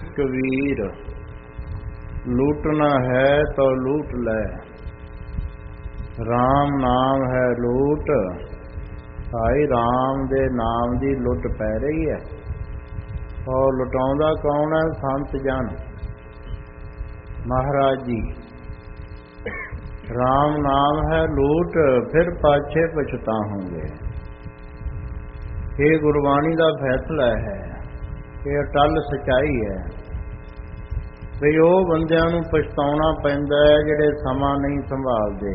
कबीर, लूटना है तो लूट ले, राम नाम है लूट। भाई राम दे नाम दी लुट पै रही है, और लुटाउंदा कौन है? संत जन महाराज जी। राम नाम है लूट, फिर पाछे पछताओगे। ये गुरबाणी का फैसला है, ये अटल सच्चाई है भी ਉਹ ਬੰਦਿਆਂ ਨੂੰ ਪਛਤਾਉਣਾ ਪੈਂਦਾ ਹੈ ਜਿਹੜੇ ਸਮਾਂ ਨਹੀਂ ਸੰਭਾਲਦੇ,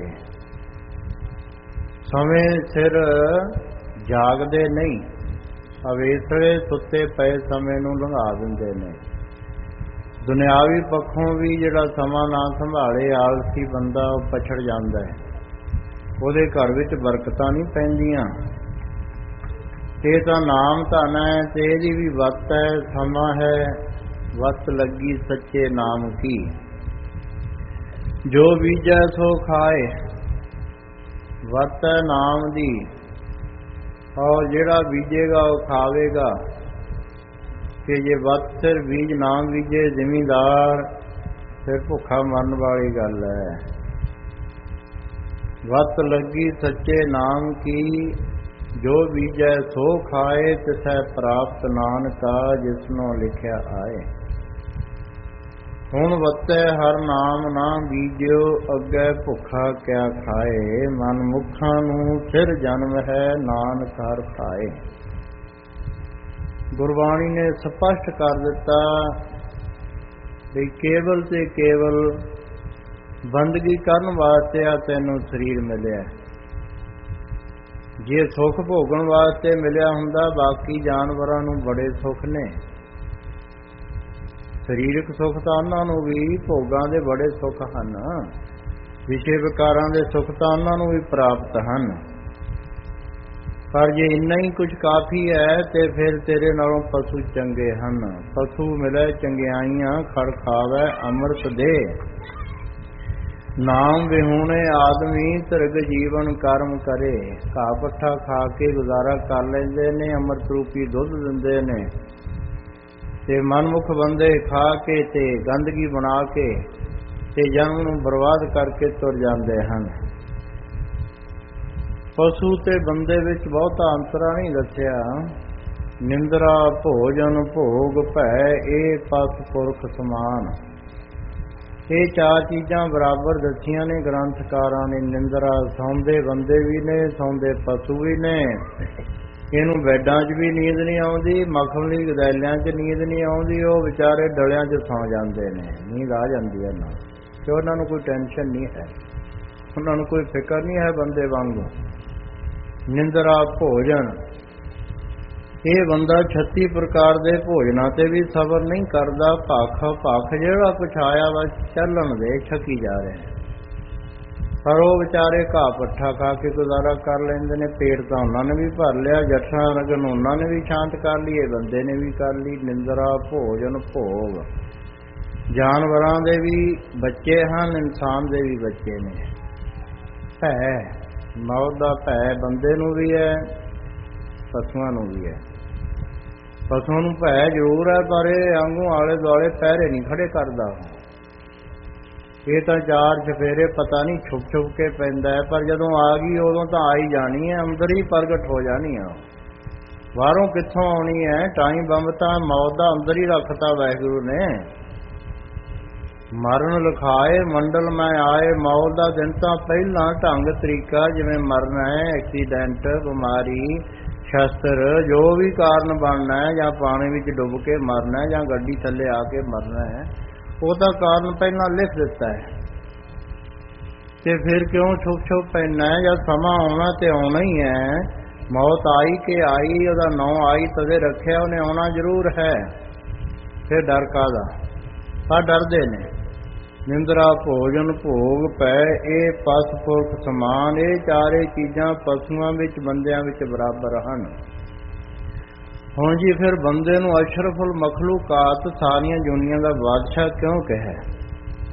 ਸਮੇਂ ਸਿਰ ਜਾਗਦੇ ਨਹੀਂ, ਅਵੇਸਲੇ ਸੁੱਤੇ ਪਏ ਸਮੇਂ ਨੂੰ ਲੰਘਾ ਦਿੰਦੇ ਨੇ। ਦੁਨਿਆਵੀ ਪੱਖੋਂ ਵੀ ਜਿਹੜਾ ਸਮਾਂ ਨਾ ਸੰਭਾਲੇ ਆਲਸੀ ਬੰਦਾ ਉਹ ਪਛੜ ਜਾਂਦਾ ਹੈ, ਉਹਦੇ ਘਰ ਵਿੱਚ ਬਰਕਤਾਂ ਨਹੀਂ ਪੈਂਦੀਆਂ। ਇਹ ਤਾਂ ਨਾਮ ਧਨ ਹੈ ਤੇ ਇਹਦੀ ਵੀ ਵਤ ਹੈ, ਸਮਾਂ ਹੈ, ਵਤ ਲੱਗੀ ਸੱਚੇ ਨਾਮ ਕੀ। ਜੋ ਬੀਜੈ ਸੋ ਖਾਏ, ਵਤ ਹੈ ਨਾਮ ਦੀ, ਔਰ ਜਿਹੜਾ ਬੀਜੇਗਾ ਉਹ ਖਾਵੇਗਾ। ਕਿ ਜੇ ਵਤ ਸਿਰ ਬੀਜ ਨਾ ਬੀਜੇ ਜ਼ਿਮੀਂਦਾਰ, ਫਿਰ ਭੁੱਖਾ ਮਰਨ ਵਾਲੀ ਗੱਲ ਹੈ। ਵਤ ਲੱਗੀ ਸੱਚੇ ਨਾਮ ਕੀ, ਜੋ ਬੀਜੈ ਸੋ ਖਾਏ, ਤਿਸੈ ਪ੍ਰਾਪਤ ਨਾਨਕਾ ਜਿਸਨੋਂ ਲਿਖਿਆ ਆਏ। ਹੁਣ ਵਤੈ ਹਰ ਨਾਮ ਨਾ ਬੀਜਿਓ, ਅੱਗੇ ਭੁੱਖਾ ਕਿਆ ਖਾਏ। ਮਨ ਮੁਖਾਂ ਨੂੰ ਫਿਰ ਜਨਮ ਹੈ, ਨਾਨਕ ਹਰ ਖਾਏ। ਗੁਰਬਾਣੀ ਨੇ ਸਪਸ਼ਟ ਕਰ ਦਿੱਤਾ ਵੀ ਕੇਵਲ ਤੇ ਕੇਵਲ ਬੰਦਗੀ ਕਰਨ ਵਾਸਤੇ ਆ ਤੈਨੂੰ ਸਰੀਰ ਮਿਲਿਆ। ਜੇ ਸੁੱਖ ਭੋਗਣ ਵਾਸਤੇ ਮਿਲਿਆ ਹੁੰਦਾ, ਬਾਕੀ ਜਾਨਵਰਾਂ ਨੂੰ ਬੜੇ ਸੁੱਖ ਨੇ। ਸਰੀਰਕ ਸੁੱਖ ਤਾਂ ਉਹਨਾਂ ਨੂੰ ਵੀ, ਭੋਗਾਂ ਦੇ ਬੜੇ ਸੁੱਖ ਹਨ, ਵਿਸ਼ੇ ਵਿਕਾਰਾਂ ਦੇ ਸੁੱਖ ਤਾਂ ਉਹਨਾਂ ਨੂੰ ਵੀ ਪ੍ਰਾਪਤ ਹਨ। ਪਰ ਜੇ ਇੰਨਾ ਹੀ ਕੁਝ ਕਾਫੀ ਹੈ ਤੇ ਫਿਰ ਤੇਰੇ ਨਾਲੋਂ ਪਸ਼ੂ ਚੰਗੇ ਹਨ। ਪਸ਼ੂ ਮਿਲੇ ਚੰਗਿਆਈਆਂ, ਖੜ ਖਾਵੇ ਅੰਮ੍ਰਿਤ ਦੇ। ਨਾਮ ਵਿਹੂਣੇ ਆਦਮੀ ਧਿਰਗ ਜੀਵਨ ਕਰਮ ਕਰੇ। ਘਾਹ ਪੱਠਾ ਖਾ ਕੇ ਗੁਜ਼ਾਰਾ ਕਰ ਲੈਂਦੇ ਨੇ, ਅੰਮ੍ਰਿਤ ਰੂਪੀ ਦੁੱਧ ਦਿੰਦੇ ਨੇ, ਤੇ ਮਨਮੁਖ ਬੰਦੇ ਖਾ ਕੇ ਤੇ ਗੰਦਗੀ ਬਣਾ ਕੇ ਤੇ ਜਨਮ ਨੂੰ ਬਰਬਾਦ ਕਰਕੇ ਤੁਰ ਜਾਂਦੇ ਹਨ। ਪਸ਼ੂ ਤੇ ਬੰਦੇ ਵਿੱਚ ਬਹੁਤਾ ਅੰਤਰਾ ਨਹੀਂ ਦੱਸਿਆ। ਨਿੰਦਰਾ ਭੋਜਨ ਭੋਗ ਭੈ, ਇਹ ਪਸ ਪੁਰਖ ਸਮਾਨ। ਇਹ ਚਾਰ ਚੀਜ਼ਾਂ ਬਰਾਬਰ ਦੱਸੀਆਂ ਨੇ ਗ੍ਰੰਥਕਾਰਾਂ ਨੇ। ਨਿੰਦਰਾ ਸੌਂਦੇ ਬੰਦੇ ਵੀ ਨੇ, ਸੌਂਦੇ ਪਸ਼ੂ ਵੀ ਨੇ। ਇਹਨੂੰ ਬੈਡਾਂ 'ਚ ਵੀ ਨੀਂਦ ਨਹੀਂ ਆਉਂਦੀ, ਮਖਮਲੀ ਗਦੈਲਿਆਂ 'ਚ ਨੀਂਦ ਨਹੀਂ ਆਉਂਦੀ। ਉਹ ਵਿਚਾਰੇ ਡਲਿਆਂ 'ਚ ਸੌਂ ਜਾਂਦੇ ਨੇ, ਨੀਂਦ ਆ ਜਾਂਦੀ ਹੈ ਨਾ, ਕਿ ਉਹਨਾਂ ਨੂੰ ਕੋਈ ਟੈਨਸ਼ਨ ਨਹੀਂ ਹੈ, ਉਹਨਾਂ ਨੂੰ ਕੋਈ ਫਿਕਰ ਨਹੀਂ ਹੈ ਬੰਦੇ ਵਾਂਗੂ। ਨਿੰਦਰਾ ਭੋਜਨ, ਇਹ ਬੰਦਾ 36 ਪ੍ਰਕਾਰ ਦੇ ਭੋਜਨਾਂ ਤੇ ਵੀ ਸਬਰ ਨਹੀਂ ਕਰਦਾ। ਭੱਖ ਜਿਹੜਾ ਪਛਾਇਆ ਬਸ ਚੱਲਣ ਦੇ, ਛਕੀ ਜਾ ਰਿਹਾ। ਪਰ ਉਹ ਵਿਚਾਰੇ ਘਾਹ ਪੱਠਾ ਖਾ ਕੇ ਗੁਜ਼ਾਰਾ ਕਰ ਲੈਂਦੇ ਨੇ। ਪੇਟ ਤਾਂ ਉਹਨਾਂ ਨੇ ਵੀ ਭਰ ਲਿਆ, ਜੱਟਾਂ ਨਗਨ ਉਹਨਾਂ ਨੇ ਵੀ ਸ਼ਾਂਤ ਕਰ ਲਈ, ਇਹ ਬੰਦੇ ਨੇ ਵੀ ਕਰ ਲਈ। ਨਿੰਦਰਾ ਭੋਜਨ ਭੋਗ, ਜਾਨਵਰਾਂ ਦੇ ਵੀ ਬੱਚੇ ਹਨ, ਇਨਸਾਨ ਦੇ ਵੀ ਬੱਚੇ ਨੇ। ਭੈ, ਮੌਤ ਦਾ ਭੈ ਬੰਦੇ ਨੂੰ ਵੀ ਹੈ, ਪਸ਼ੂਆਂ ਨੂੰ ਵੀ ਹੈ। ਪਸ਼ੂਆਂ ਨੂੰ ਭੈ ਜ਼ਰੂਰ ਹੈ, ਪਰ ਇਹ ਵਾਂਗੂ ਆਲੇ ਦੁਆਲੇ ਪਹਿਰੇ ਨਹੀਂ ਖੜੇ ਕਰਦਾ। ਇਹ ਤਾਂ ਚਾਰ ਚਫੇਰੇ ਪਤਾ ਨਹੀਂ ਛੁਪ ਛੁਪ ਕੇ ਪੈਂਦਾ ਹੈ, ਪਰ ਜਦੋਂ ਆ ਗਈ ਉਦੋਂ ਤਾਂ ਆ ਹੀ ਜਾਣੀ ਹੈ, ਅੰਦਰ ਹੀ ਪ੍ਰਗਟ ਹੋ ਜਾਣੀ ਆ। ਬਾਹਰੋਂ ਕਿੱਥੋਂ ਆਉਣੀ ਹੈ? ਟਾਈਮ ਬੰਬ ਤਾਂ ਮੌਤ ਦਾ ਅੰਦਰ ਹੀ ਰੱਖਤਾ ਵਾਹਿਗੁਰੂ ਨੇ। ਮਰਨ ਲਿਖਾਏ ਮੰਡਲ ਮੈਂ ਆਏ, ਮੌਤ ਦਾ ਦਿਨ ਤਾਂ ਪਹਿਲਾਂ ਢੰਗ ਤਰੀਕਾ ਜਿਵੇਂ ਮਰਨਾ ਹੈ, ਐਕਸੀਡੈਂਟ, ਬਿਮਾਰੀ, ਸ਼ਸਤਰ, ਜੋ ਵੀ ਕਾਰਨ ਬਣਨਾ ਹੈ, ਜਾਂ ਪਾਣੀ ਵਿੱਚ ਡੁੱਬ ਕੇ ਮਰਨਾ ਹੈ, ਜਾਂ ਗੱਡੀ ਥੱਲੇ ਆ ਕੇ ਮਰਨਾ ਹੈ, ਉਹਦਾ ਕਾਰਨ ਪਹਿਲਾਂ ਲਿਖ ਦਿੱਤਾ ਹੈ। ਤੇ ਫਿਰ ਕਿਉਂ ਛੁਪ ਛੁਪ ਪੈਣਾ ਹੈ? ਜਦ ਸਮਾਂ ਆਉਣਾ ਤੇ ਆਉਣਾ ਹੀ ਹੈ। ਮੌਤ ਆਈ ਕਿ ਆਈ, ਉਹਦਾ ਨਾਂ ਆਈ ਤਦੇ ਰੱਖਿਆ, ਉਹਨੇ ਆਉਣਾ ਜ਼ਰੂਰ ਹੈ। ਫਿਰ ਡਰ ਕਾਹਦਾ? ਪਰ ਡਰਦੇ ਨੇ। ਨਿੰਦਰਾ ਭੋਜਨ ਭੋਗ ਪੈ, ਇਹ ਪਸ ਪੁਰਖ ਸਮਾਨ। ਇਹ ਚਾਰੇ ਚੀਜ਼ਾਂ ਪਸ਼ੂਆਂ ਵਿੱਚ ਬੰਦਿਆਂ ਵਿੱਚ ਬਰਾਬਰ ਹਨ। ਹੁਣ ਜੀ ਫਿਰ ਬੰਦੇ ਨੂੰ ਅਸ਼ਰਫੁਲ ਮਖਲੂਕਾਤ, ਸਾਰੀਆਂ ਜੁਨੀਆਂ ਦਾ ਬਾਦਸ਼ਾਹ ਕਿਉਂ ਕਹੇ?